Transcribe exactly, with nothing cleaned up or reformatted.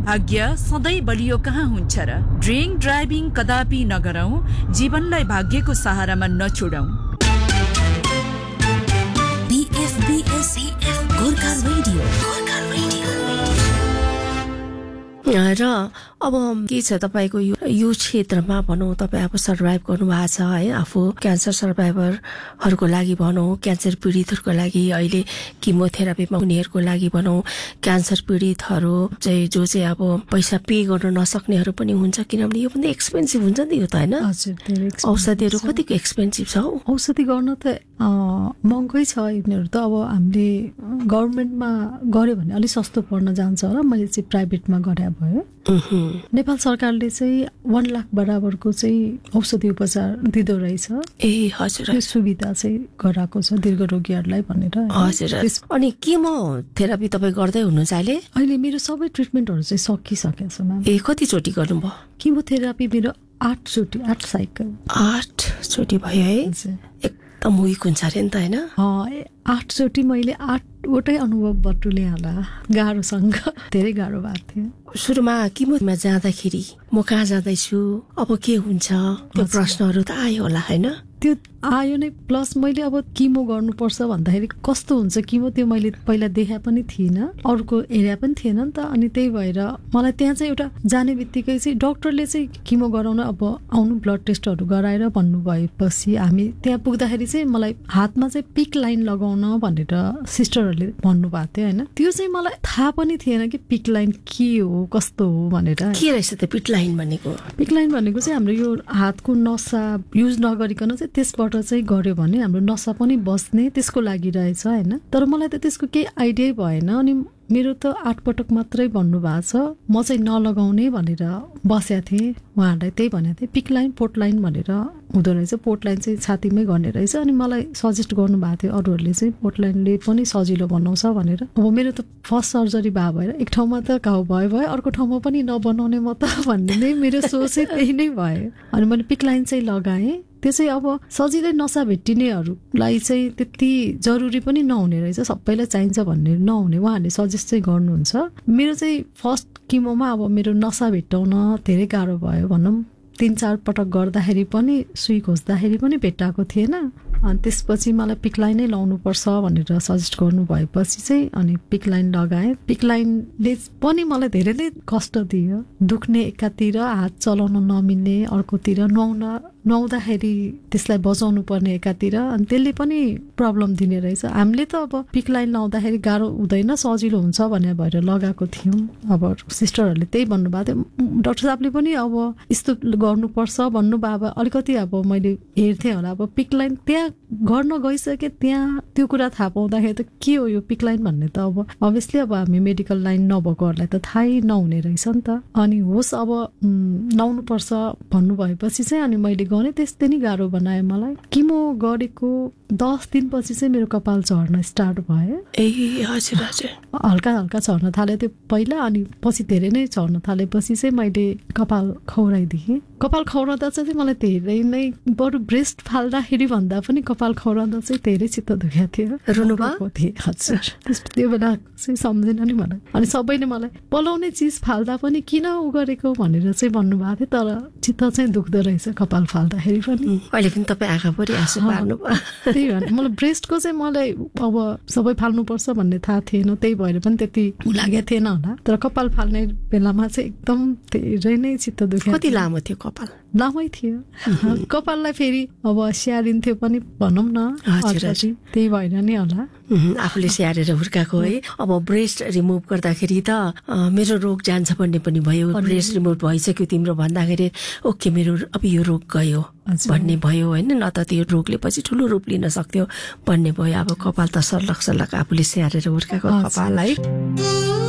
भाग्य सधैँ बलियो कहाँ हुन्छ र। ड्रिङ्क ड्राइभिङ कदापि नगरौं, जीवनलाई भाग्यको सहारामा नछोडौं। बीएफबीएस गोर्खा रेडियो गोर्खा रेडियो र अब के छ तपाईको यो यो क्षेत्रमा भनौँ तपाईँ अब सर्भाइभ गर्नुभएको छ है, आफू क्यान्सर सर्भाइभरहरूको लागि भनौँ, क्यान्सर पीडितहरूको लागि, अहिले किमोथेरापीमा हुनेहरूको लागि भनौँ, क्यान्सर पीडितहरू चाहिँ जो चाहिँ अब पैसा पे गर्न नसक्नेहरू पनि हुन्छ, किनभने यो पनि एक्सपेन्सिभ हुन्छ नि त, यो त होइन? औषधिहरू कतिको एक्सपेन्सिभ छ हौ? औषधि गर्न त महँगै छ यिनीहरू त। अब हामीले गभर्मेन्टमा गऱ्यो भने अलिक सस्तो पर्न जान्छ र मैले चाहिँ प्राइभेटमा गरे भयो। नेपाल सरकारले चाहिँ वन लाख बराबरको चाहिँ औषधि उपचार दिँदो रहेछ। ए हजुर, त्यो सुविधा चाहिँ गराएको छ दीर्घ रोगीहरूलाई भनेर। हजुर, अनि केमो थेरापी तपाईँ गर्दै हुनुहुन्छ अहिले? अहिले मेरो सबै ट्रिटमेन्टहरू चाहिँ सकिसकेको छ म्याम। ए कतिचोटि गर्नुभयो? किमोथेरापी मेरो आठचोटि आठ साइकल आठचोटि भयो है? एकदम विक हुन्छ अरे नि त होइन? आठचोटि मैले आठवटै अनुभव बटुले होला। गाह्रोसँग धेरै गाह्रो भएको थियो। सुरुमा किमोमा जाँदाखेरि म कहाँ जाँदैछु, अब के हुन्छ, त्यो प्रश्नहरू त आयो होला होइन? त्यो आयो नै, प्लस मैले अब किमो गर्नुपर्छ भन्दाखेरि कस्तो हुन्छ किमो त्यो मैले पहिला देखा पनि थिइनँ, अरूको एरिया पनि थिएन नि त। अनि त्यही भएर मलाई त्यहाँ चाहिँ एउटा जाने बित्तिकै चाहिँ डक्टरले चाहिँ किमो गराउन अब आउनु ब्लड टेस्टहरू गराएर भन्नुभएपछि हामी त्यहाँ पुग्दाखेरि चाहिँ मलाई हातमा चाहिँ पिक लाइन लगाउन भनेर सिस्टरहरूले भन्नुभएको थियो होइन। त्यो चाहिँ मलाई थाहा पनि थिएन कि पिक लाइन के हो कस्तो हो भनेर। के रहेछ त पिक लाइन भनेको? पिक लाइन भनेको चाहिँ हाम्रो यो हातको नसा युज नगरिकन चाहिँ त्यसबाट चाहिँ गर्यो भने हाम्रो नसा पनि बस्ने, त्यसको लागि रहेछ होइन। तर मलाई त त्यसको केही आइडियै भएन। अनि मेरो त आठ पटक मात्रै भन्नुभएको छ, म चाहिँ नलगाउने भनेर बसेको थिएँ। उहाँहरूलाई त्यही भनेको थिएँ, पिक लाइन पोर्ट लाइन भनेर हुँदो रहेछ, पोर्ट लाइन चाहिँ छातीमै गर्ने रहेछ। अनि मलाई सजेस्ट गर्नुभएको थियो अरूहरूले चाहिँ पोर्ट लाइनले पनि सजिलो बनाउँछ भनेर। अब मेरो त फर्स्ट सर्जरी भयो भएर एक ठाउँमा त घाउ भयो भयो, अर्को ठाउँमा पनि नबनाउने म त भन्ने नै मेरो सोचै त्यही नै भयो। अनि मैले पिक लाइन चाहिँ लगाएँ। त्यो चाहिँ अब सजिलै नसा भेटिनेहरूलाई चाहिँ त्यति जरुरी पनि नहुने रहेछ, सबैलाई चाहिन्छ भन्ने नहुने, उहाँहरूले सजेस्ट चाहिँ गर्नुहुन्छ। मेरो चाहिँ फर्स्ट किमोमा अब मेरो नसा भेट्टाउन धेरै गाह्रो भयो भनौँ। तिन चार पटक गर्दाखेरि पनि सुई खोज्दाखेरि पनि भेट्टाएको थिएन। अनि त्यसपछि मलाई पिक लाइन नै लाउनुपर्छ भनेर सजेस्ट गर्नु भएपछि चाहिँ अनि पिक लाइन लगाएँ। पिक लाइनले पनि मलाई धेरै नै कष्ट दियो, दुख्ने एकातिर, हात चलाउन नमिल्ने अर्कोतिर, नुहाउन नुहाउँदाखेरि त्यसलाई बचाउनु पर्ने एकातिर, अनि त्यसले पनि प्रब्लम दिने रहेछ। हामीले त अब पिक लाइन लाउँदाखेरि गाह्रो हुँदैन सजिलो हुन्छ भनेर भएर लगाएको थियौँ। अब सिस्टरहरूले त्यही भन्नुभएको थियो, डाक्टर साहबले पनि अब यस्तो गर्नुपर्छ भन्नुभयो। अलिकति अब मैले हेर्थेँ होला, अब पिक लाइन त्यहाँ गर्न गइसके त्यहाँ त्यो कुरा थाहा पाउँदाखेरि त के हो यो पिक लाइन भन्ने त अब अभियसली अब हामी मेडिकल लाइन नभएकोहरूलाई त थाहै नहुने रहेछ नि त। अनि होस् अब लाउनुपर्छ भन्नुभएपछि चाहिँ अनि मैले गरेँ। त्यस्तै नै गाह्रो बनायो मलाई। किमो गरेको दस दिनपछि चाहिँ मेरो कपाल झर्न स्टार्ट भयो। ए हजुर हजुर, हल्का हल्का झर्न थाल्यो त्यो पहिला, अनि पछि धेरै नै झर्न थालेपछि चाहिँ मैले कपाल खौराइदिएँ। कपाल खौराउँदा चाहिँ मलाई धेरै नै, बरु ब्रेस्ट फाल्दाखेरि भन्दा पनि कपाल खौराउँदा चाहिँ धेरै चित्त दुखेको थियो, रुनुभएको थिएँ। हजुर, त्यो बेला चाहिँ सम्झेन नि मलाई। अनि सबैले मलाई पलाउने चिज फाल्दा पनि किन उ गरेको भनेर चाहिँ भन्नुभएको थियो, तर चित्त चाहिँ दुख्दो रहेछ कपाल फाल्दाखेरि पनि। अहिले पनि तपाईँ आँखाभरि आँसु पार्नुभयो। त्यही भएर मलाई ब्रेस्टको चाहिँ मलाई अब सबै फाल्नुपर्छ भन्ने थाहा थिएन, त्यही भएर पनि त्यति लागेको थिएन होला। तर कपाल फाल्ने बेलामा चाहिँ एकदम धेरै नै चित्त दुख्यो। कति लामो थियो कपाल? लामै थियो। कपाललाई फेरि अब स्याहारिन्थ्यो पनि भनौँ न, त्यही भएर नि होला आफूले स्याहारेर हुर्काएको है। अब ब्रेस्ट रिमुभ गर्दाखेरि त मेरो रोग जान्छ भन्ने पनि भयो, ब्रेस्ट रिमुभ भइसक्यो तिम्रो भन्दाखेरि ओके मेरो अब यो रोग गयो भन्ने भयो होइन, न त त्यो रोगले पछि ठुलो रूप लिन सक्थ्यो भन्ने भयो। अब कपाल त सर्लक सर्लक आफूले स्याहारेर हुर्काएको कपाल है।